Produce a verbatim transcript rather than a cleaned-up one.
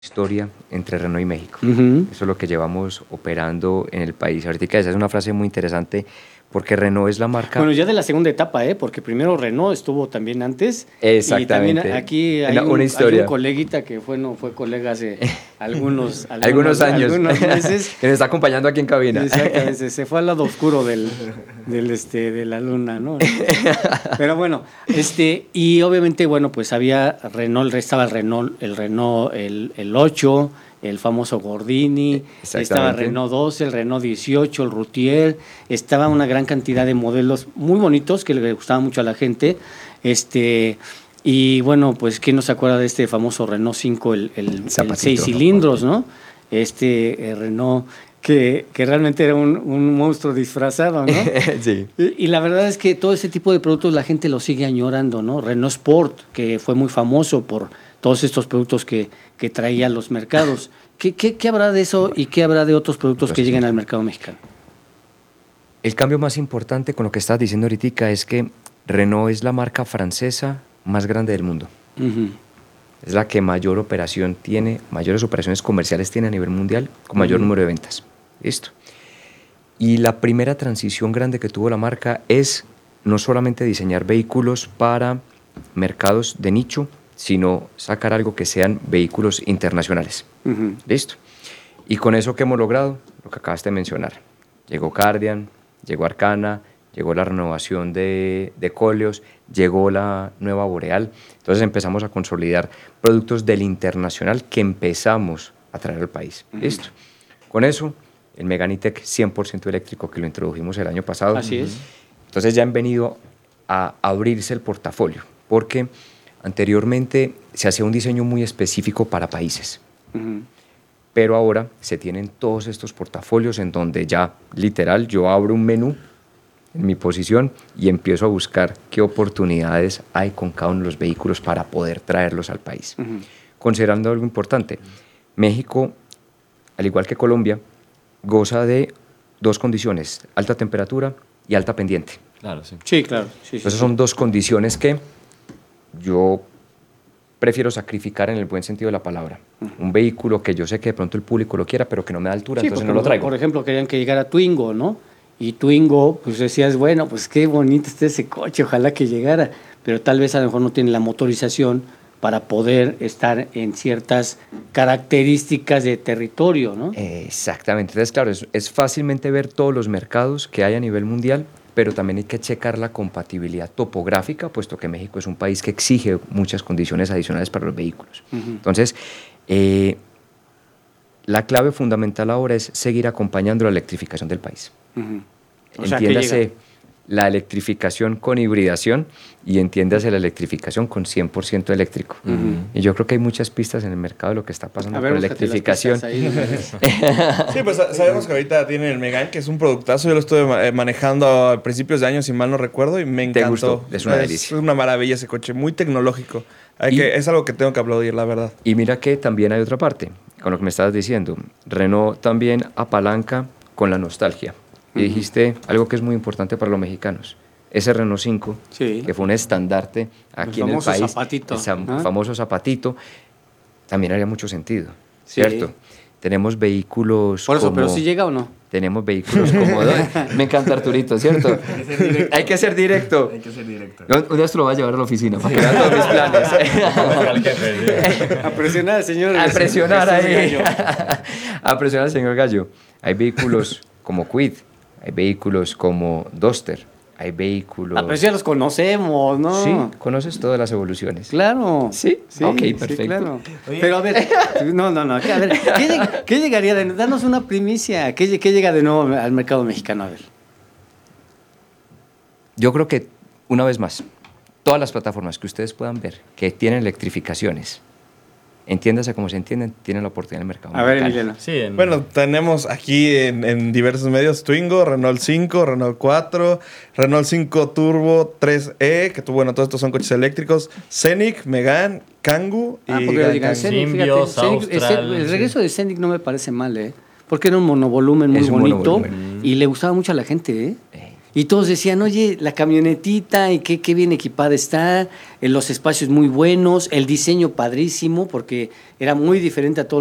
historia entre Renault y México. Uh-huh. Eso es lo que llevamos operando en el país. Ahorita esa es una frase muy interesante porque Renault es la marca... Bueno, ya de la segunda etapa, ¿eh? Porque primero Renault estuvo también antes. Exactamente. Y también aquí hay, una, un, una historia. hay un coleguita que fue, no, fue colega hace algunos, algunos, algunos años. Algunos meses. Que nos está acompañando aquí en cabina. Exactamente. Se fue al lado oscuro del, del este, de la luna, ¿no? Pero bueno, este, y obviamente, bueno, pues había Renault, estaba el Renault, el Renault, el, el ocho, el famoso Gordini, estaba Renault doce, el Renault dieciocho, el Routier, estaba una gran cantidad de modelos muy bonitos que le gustaban mucho a la gente, este, y bueno, pues quién no se acuerda de este famoso Renault cinco, el, el, el seis cilindros, ¿no? Este eh, Renault que, que realmente era un, un monstruo disfrazado, ¿no? Sí. Y, y la verdad es que todo ese tipo de productos la gente lo sigue añorando, ¿no? Renault Sport, que fue muy famoso por todos estos productos que, que traía a los mercados. ¿Qué, qué, ¿Qué habrá de eso y qué habrá de otros productos pues que lleguen al mercado mexicano? El cambio más importante con lo que estás diciendo ahorita es que Renault es la marca francesa más grande del mundo. Uh-huh. Es la que mayor operación tiene, mayores operaciones comerciales tiene a nivel mundial, con mayor uh-huh. número de ventas. Listo. Y la primera transición grande que tuvo la marca es no solamente diseñar vehículos para mercados de nicho, sino sacar algo que sean vehículos internacionales. Uh-huh. ¿Listo? Y con eso que hemos logrado, lo que acabaste de mencionar. Llegó Kardian, llegó Arcana, llegó la renovación de, de Koleos, llegó la nueva Boreal. Entonces empezamos a consolidar productos del internacional que empezamos a traer al país. Uh-huh. ¿Listo? Con eso, el Megane E-Tech cien por ciento eléctrico que lo introdujimos el año pasado. Así es. Entonces ya han venido a abrirse el portafolio, porque anteriormente se hacía un diseño muy específico para países, uh-huh. pero ahora se tienen todos estos portafolios en donde ya literal yo abro un menú en mi posición y empiezo a buscar qué oportunidades hay con cada uno de los vehículos para poder traerlos al país. Uh-huh. Considerando algo importante, México, al igual que Colombia, goza de dos condiciones, alta temperatura y alta pendiente. Claro, sí. Sí, claro. Sí, Entonces sí, son sí. dos condiciones que yo prefiero sacrificar en el buen sentido de la palabra. Uh-huh. Un vehículo que yo sé que de pronto el público lo quiera, pero que no me da altura, sí, entonces no lo traigo. Por ejemplo, querían que llegara Twingo, ¿no? Y Twingo, pues decías, bueno, pues qué bonito está ese coche, ojalá que llegara, pero tal vez a lo mejor no tiene la motorización para poder estar en ciertas características de territorio, ¿no? Exactamente. Entonces, claro, es, es fácilmente ver todos los mercados que hay a nivel mundial, pero también hay que checar la compatibilidad topográfica, puesto que México es un país que exige muchas condiciones adicionales para los vehículos. Uh-huh. Entonces, eh, la clave fundamental ahora es seguir acompañando la electrificación del país. Uh-huh. O entiéndase sea, la electrificación con hibridación y entiéndase la electrificación con cien por ciento eléctrico. Uh-huh. Y yo creo que hay muchas pistas en el mercado de lo que está pasando con la electrificación. Sí, pues sabemos que ahorita tienen el Megane, que es un productazo. Yo lo estuve manejando a principios de año, si mal no recuerdo, y me encantó. ¿Te gustó? Es una delicia. Es una maravilla ese coche, muy tecnológico. Hay que, es algo que tengo que aplaudir, la verdad. Y mira que también hay otra parte, con lo que me estabas diciendo. Renault también apalanca con la nostalgia. Y uh-huh. dijiste algo que es muy importante para los mexicanos. Ese Renault cinco, sí. que fue un estandarte aquí el en el país, zapatito. el zam- ¿Ah? famoso zapatito, también haría mucho sentido, sí. ¿cierto? Tenemos vehículos Por eso, como, pero si llega o no. Tenemos vehículos como... Me encanta Arturito, ¿cierto? Hay que ser directo. Hay que ser directo. Un día te lo voy a llevar a la oficina para que vean todos mis planes. A presionar al señor. A presionar ahí. A presionar al señor Gallo. Hay vehículos como Kwid, hay vehículos como Duster, hay vehículos... Ah, pero ya los conocemos, ¿no? Sí, conoces todas las evoluciones. Claro. Sí, sí. Ok, perfecto. Sí, claro. Pero a ver, no, no, no, a ver, ¿qué, qué llegaría de nuevo? Danos una primicia, ¿qué, ¿qué llega de nuevo al mercado mexicano? A ver. Yo creo que, una vez más, todas las plataformas que ustedes puedan ver que tienen electrificaciones, entiéndase como se entienden, tienen la oportunidad en el mercado. A ver, Emiliano. Sí, en... Bueno, tenemos aquí en, en diversos medios Twingo, Renault cinco, Renault cuatro, Renault cinco Turbo tres E, que tú, bueno, todos estos son coches eléctricos, Scenic, Megane, Kangoo y... Ah, porque digan Scenic, fíjate, Scenic, el, el regreso de Scenic no me parece mal, ¿eh? Porque era un monovolumen muy bonito monovolumen. Y le gustaba mucho a la gente, ¿eh? Y todos decían, oye, la camionetita y qué, qué bien equipada está, en los espacios muy buenos, el diseño padrísimo, porque era muy diferente a todo